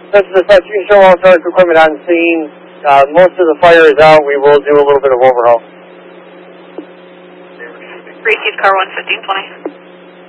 This is dispatch. You can show all charge equipment on scene. Most of the fire is out. We will do a little bit of overhaul. Receive car 11520.